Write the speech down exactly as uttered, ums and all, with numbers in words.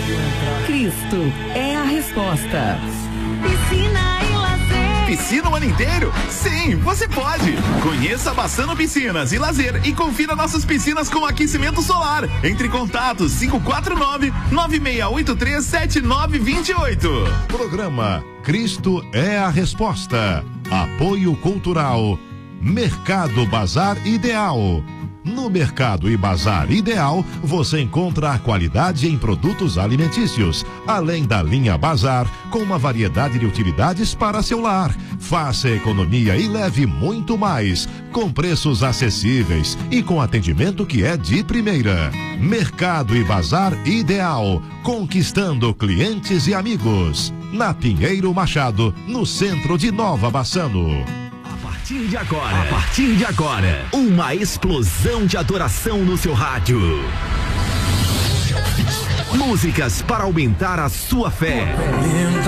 Cristo é a resposta. Piscina e lazer. Piscina o ano inteiro? Sim, você pode! Conheça a Bassano Piscinas e Lazer e confira nossas piscinas com aquecimento solar. Entre em contato cinco quatro nove, nove seis oito três, sete nove dois oito. Programa Cristo é a Resposta. Apoio Cultural Mercado Bazar Ideal. No Mercado e Bazar Ideal, você encontra a qualidade em produtos alimentícios, além da linha Bazar, com uma variedade de utilidades para seu lar. Faça economia e leve muito mais, com preços acessíveis e com atendimento que é de primeira. Mercado e Bazar Ideal, conquistando clientes e amigos. Na Pinheiro Machado, no centro de Nova Bassano. A partir de agora, a partir de agora, uma explosão de adoração no seu rádio. Músicas para aumentar a sua fé.